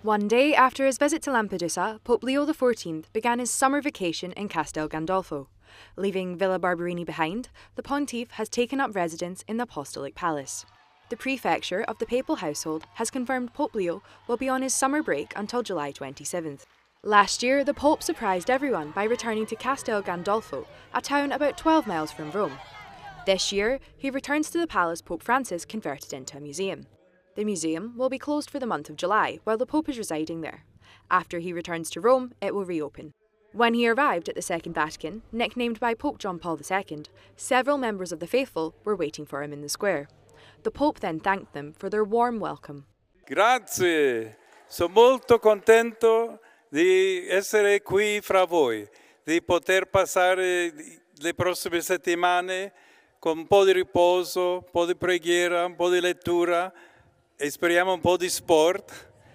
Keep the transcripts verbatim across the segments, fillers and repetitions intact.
One day after his visit to Lampedusa, Pope Leo the fourteenth began his summer vacation in Castel Gandolfo. Leaving Villa Barberini behind, the pontiff has taken up residence in the Apostolic Palace. The prefecture of the papal household has confirmed Pope Leo will be on his summer break until July twenty-seventh. Last year, the Pope surprised everyone by returning to Castel Gandolfo, a town about twelve miles from Rome. This year, he returns to the palace Pope Francis converted into a museum. The museum will be closed for the month of July while the Pope is residing there. After he returns to Rome, it will reopen. When he arrived at the Second Vatican, nicknamed by Pope John Paul the Second, several members of the faithful were waiting for him in the square. The Pope then thanked them for their warm welcome. Grazie, sono molto contento di essere qui fra voi, di poter passare le prossime settimane con un po' di riposo, un po' di preghiera, un po' di lettura e speriamo un po' di sport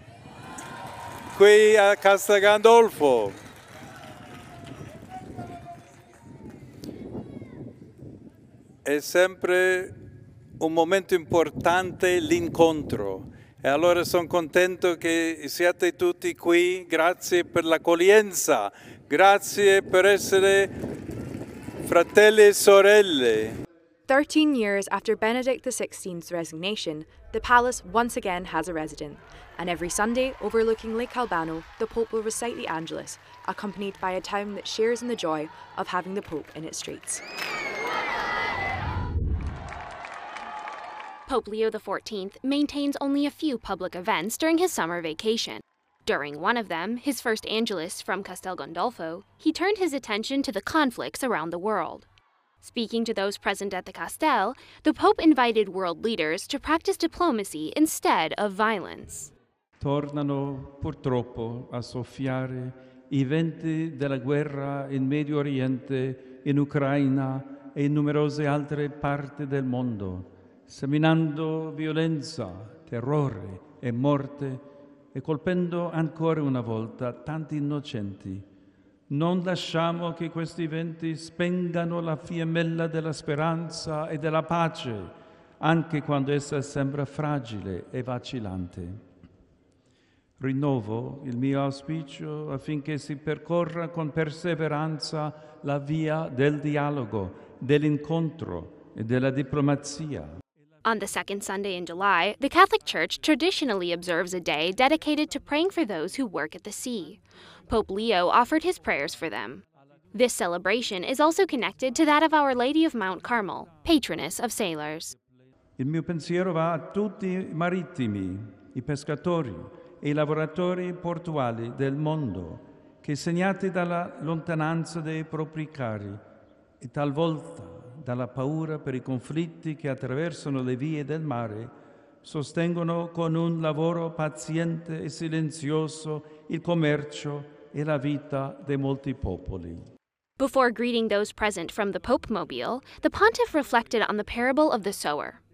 qui a Castel Gandolfo. È sempre un momento importante l'incontro e allora sono contento che siate tutti qui, grazie per l'accoglienza, grazie per essere fratelli e sorelle. Thirteen years after Benedict the sixteenth's resignation, the palace once again has a resident, and every Sunday, overlooking Lake Albano, the Pope will recite the Angelus, accompanied by a town that shares in the joy of having the Pope in its streets. Pope Leo the fourteenth maintains only a few public events during his summer vacation. During one of them, his first Angelus from Castel Gandolfo, he turned his attention to the conflicts around the world. Speaking to those present at the Castel, the Pope invited world leaders to practice diplomacy instead of violence. Tornano purtroppo a soffiare i venti della guerra in Medio Oriente, in Ucraina e in numerose altre parti del mondo, seminando violenza, terrore e morte e colpendo ancora una volta tanti innocenti. Non lasciamo che questi venti spengano la fiammella della speranza e della pace, anche quando essa sembra fragile e vacillante. Rinnovo il mio auspicio affinché si percorra con perseveranza la via del dialogo, dell'incontro e della diplomazia. On the second Sunday in July, the Catholic Church traditionally observes a day dedicated to praying for those who work at the sea. Pope Leo offered his prayers for them. This celebration is also connected to that of Our Lady of Mount Carmel, patroness of sailors. Il mio pensiero va a tutti i marittimi, i pescatori e i lavoratori portuali del mondo che, segnati dalla lontananza dei propri cari e talvolta dalla paura per i conflitti che attraversano le vie del mare, sostengono con un lavoro paziente e silenzioso il commercio e la vita dei molti popoli. Before greeting those present from the Pope Mobile, the pontiff reflected on the parable of the sower.